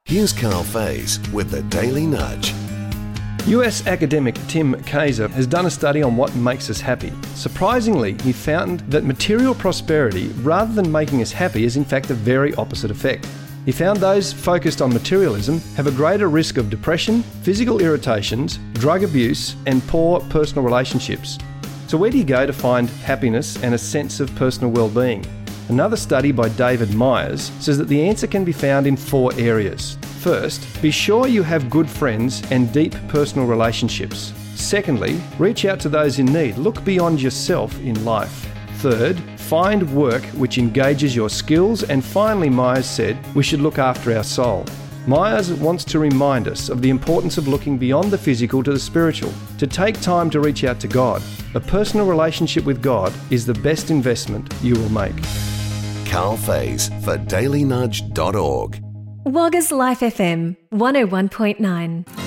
Here's Carl Faze with the Daily Nudge. US academic Tim Kaiser has done a study on what makes us happy. Surprisingly, he found that material prosperity, rather than making us happy, is in fact a very opposite effect. He found those focused on materialism have a greater risk of depression, physical irritations, drug abuse, and poor personal relationships. So where do you go to find happiness and a sense of personal well-being? Another study by David Myers says that the answer can be found in 4 areas. First, be sure you have good friends and deep personal relationships. Secondly, reach out to those in need. Look beyond yourself in life. Third, find work which engages your skills. And finally, Myers said, we should look after our soul. Myers wants to remind us of the importance of looking beyond the physical to the spiritual, to take time to reach out to God. A personal relationship with God is the best investment you will make. Carl Faze for dailynudge.org. Wagga's Life FM 101.9.